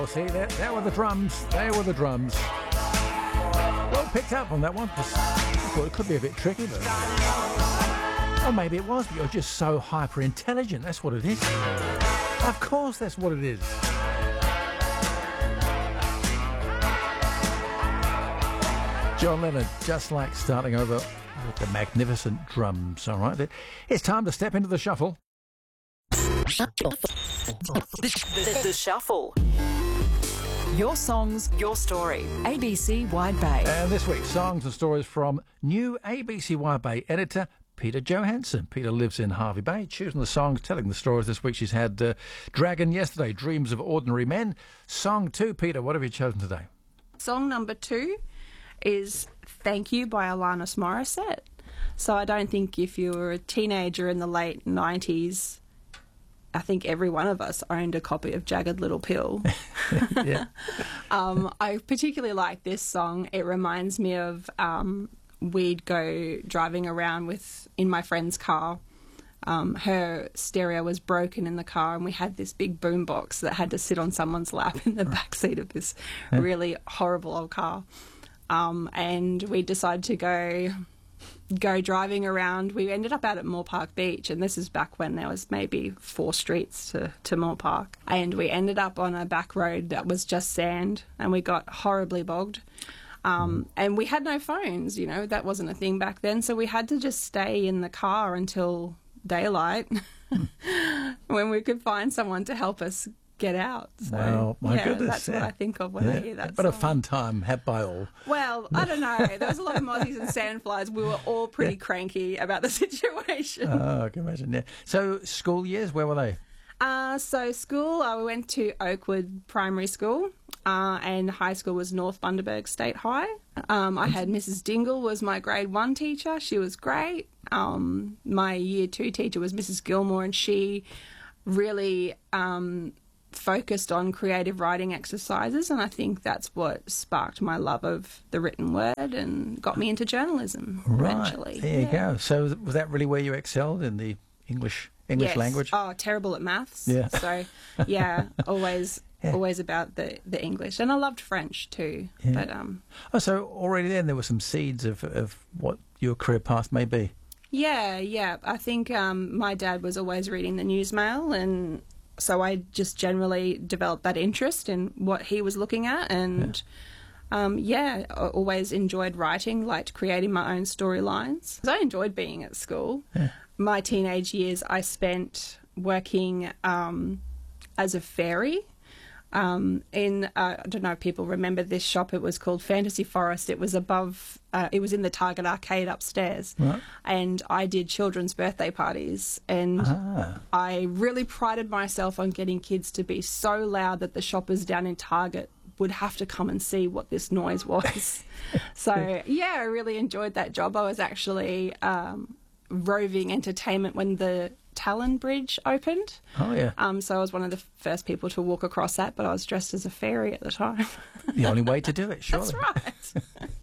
see, there were the drums. There were the drums. Well picked up on that one. I thought it could be a bit tricky, but... Or maybe it was, but you're just so hyper-intelligent. That's what it is. Of course that's what it is. John Lennon, just like starting over with the magnificent drums. All right, it's time to step into the shuffle. The Shuffle. Your songs, your story. ABC Wide Bay. And this week's songs and stories from new ABC Wide Bay editor Peter Johansson. Peter lives in Hervey Bay, choosing the songs, telling the stories. This week she's had Dragon yesterday, Dreams of Ordinary Men. Song 2, Peter, what have you chosen today? Song number 2 is Thank You by Alanis Morissette. So I don't think if you were a teenager in the late 90s, I think every one of us owned a copy of Jagged Little Pill. Yeah. I particularly like this song. It reminds me of we'd go driving around in my friend's car. Her stereo was broken in the car, and we had this big boombox that had to sit on someone's lap in the back seat of this really horrible old car. And we decided to go driving around. We ended up out at Moore Park Beach, and this is back when there was maybe 4 streets to Moore Park. And we ended up on a back road that was just sand, and we got horribly bogged. And we had no phones, that wasn't a thing back then, so we had to just stay in the car until daylight when we could find someone to help us get out. So, wow, my goodness. That's what I think of when I hear that But song. a fun time had by all. Well, I don't know. There was a lot of mozzies and sandflies. We were all pretty cranky about the situation. Oh, I can imagine, yeah. So, school years, where were they? So school, I went to Oakwood Primary School, and high school was North Bundaberg State High. I had Mrs. Dingle was my grade 1 teacher. She was great. My year 2 teacher was Mrs. Gilmore, and she really focused on creative writing exercises, and I think that's what sparked my love of the written word and got me into journalism eventually. Right, there you go. So was that really where you excelled, in the English yes. language? Oh, terrible at maths. Yeah. So, yeah, always about the English. And I loved French too. Yeah. But so already then there were some seeds of what your career path may be. Yeah. I think my dad was always reading the Newsmail, and so I just generally developed that interest in what he was looking at, and I always enjoyed writing, liked creating my own storylines. I enjoyed being at school. Yeah. My teenage years I spent working as a fairy in, I don't know if people remember this shop, it was called Fantasy Forest. It was above, it was in the Target arcade upstairs. Right. And I did children's birthday parties, and I really prided myself on getting kids to be so loud that the shoppers down in Target would have to come and see what this noise was. So, yeah, I really enjoyed that job. I was actually roving entertainment when the Talon Bridge opened. Oh, yeah. So I was one of the first people to walk across that, but I was dressed as a fairy at the time. The only way to do it, surely. That's right.